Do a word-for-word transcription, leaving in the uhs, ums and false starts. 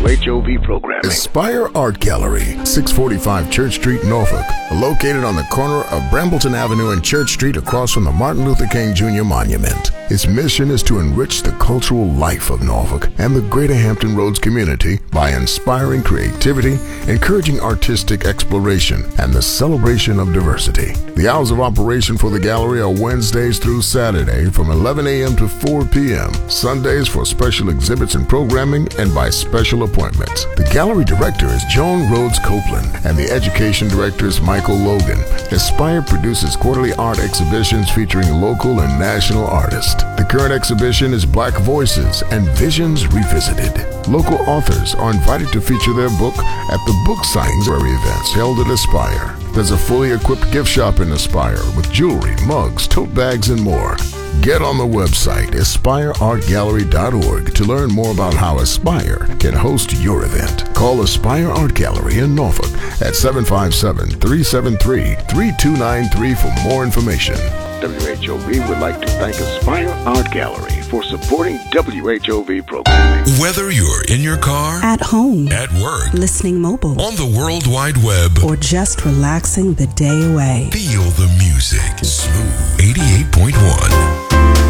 H O V programming. Aspire Art Gallery, six forty-five Church Street, Norfolk, located on the corner of Brambleton Avenue and Church Street across from the Martin Luther King Junior Monument. Its mission is to enrich the cultural life of Norfolk and the greater Hampton Roads community by inspiring creativity, encouraging artistic exploration, and the celebration of diversity. The hours of operation for the gallery are Wednesdays through Saturday from eleven a.m. to four p.m., Sundays for special exhibits and programming, and by special appointments. The gallery director is Joan Rhodes Copeland, and the education director is Michael Logan. Aspire produces quarterly art exhibitions featuring local and national artists. The current exhibition is Black Voices and Visions Revisited. Local authors are invited to feature their book at the book signing events held at Aspire. There's a fully equipped gift shop in Aspire with jewelry, mugs, tote bags, and more. Get on the website aspire art gallery dot org to learn more about how Aspire can host your event. Call Aspire Art Gallery in Norfolk at seven five seven, three seven three, three two nine three for more information. W H O V would like to thank Aspire Art Gallery for supporting W H O V programming. Whether you're in your car, at home, at work, listening mobile, on the World Wide Web, or just relaxing the day away, feel the music. Smooth eighty-eight point one.